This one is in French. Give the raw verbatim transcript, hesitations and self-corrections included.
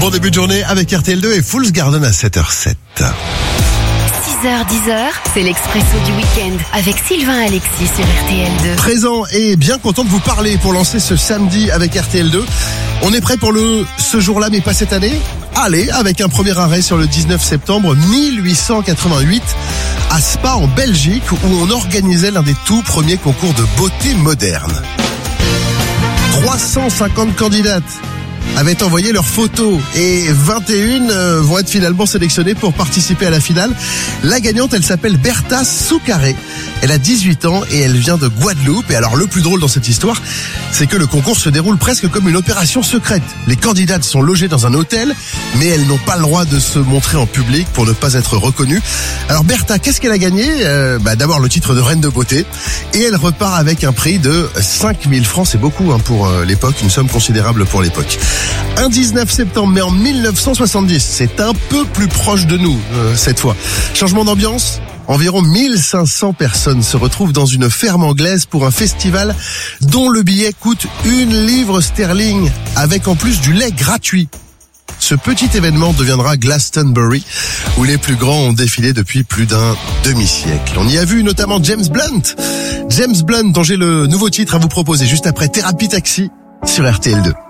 Bon début de journée avec R T L deux et Fool's Garden à sept heures zéro sept. six heures dix, c'est l'Expresso du week-end avec Sylvain Alexis sur R T L deux. Présent et bien content de vous parler pour lancer ce samedi avec R T L deux. On est prêt pour le ce jour-là mais pas cette année ? Allez, avec un premier arrêt sur le dix-neuf septembre mille huit cent quatre-vingt-huit à Spa en Belgique où on organisait l'un des tout premiers concours de beauté moderne. trois cent cinquante candidates avaient envoyé leurs photos et vingt et une euh, vont être finalement sélectionnées pour participer à la finale. La gagnante, elle s'appelle Bertha Soucaré. Elle a dix-huit ans et elle vient de Guadeloupe. Et alors le plus drôle dans cette histoire, c'est que le concours se déroule presque comme une opération secrète. Les candidates sont logées dans un hôtel, mais elles n'ont pas le droit de se montrer en public pour ne pas être reconnues. Alors Bertha, qu'est-ce qu'elle a gagné ? euh, bah, D'abord le titre de reine de beauté. Et elle repart avec un prix de cinq mille francs. C'est beaucoup hein, pour euh, l'époque, une somme considérable pour l'époque. Un dix-neuf septembre, mais en mille neuf cent soixante-dix. C'est un peu plus proche de nous, euh, cette fois. Changement d'ambiance ? Environ mille cinq cents personnes se retrouvent dans une ferme anglaise pour un festival dont le billet coûte une livre sterling, avec en plus du lait gratuit. Ce petit événement deviendra Glastonbury, où les plus grands ont défilé depuis plus d'un demi-siècle. On y a vu notamment James Blunt. James Blunt, dont j'ai le nouveau titre à vous proposer juste après Thérapie Taxi sur R T L deux.